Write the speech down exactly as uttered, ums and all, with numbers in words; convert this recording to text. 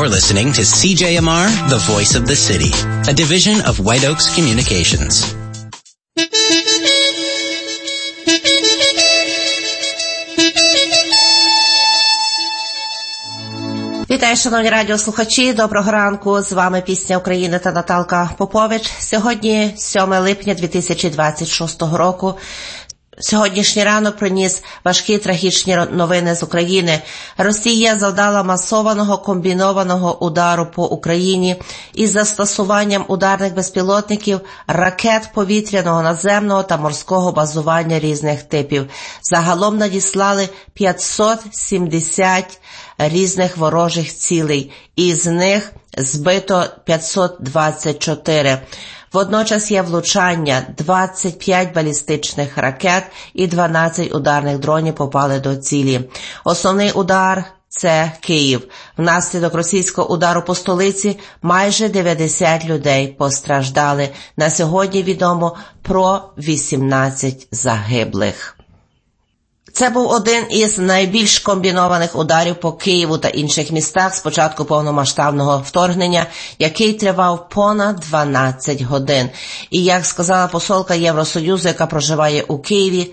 You're listening to C J M R, the voice of the city, a division of White Oaks Communications. Вітаю, шановні радіослухачі, доброго ранку, з вами Пісня України та Наталка Попович. Сьогодні сьоме липня дві тисячі двадцять шостого року. Сьогоднішній ранок приніс важкі трагічні новини з України. Росія завдала масованого комбінованого удару по Україні із застосуванням ударних безпілотників, ракет повітряного, наземного та морського базування різних типів. Загалом надіслали п'ятсот сімдесят різних ворожих цілей, із них збито п'ятсот двадцять чотири. Водночас є влучання, двадцять п'ять балістичних ракет і дванадцять ударних дронів попали до цілі. Основний удар – це Київ. Внаслідок російського удару по столиці майже дев'ятдесят людей постраждали. На сьогодні відомо про вісімнадцять загиблих. Це був один із найбільш комбінованих ударів по Києву та інших містах з початку повномасштабного вторгнення, який тривав понад дванадцять годин. І, як сказала посолка Євросоюзу, яка проживає у Києві,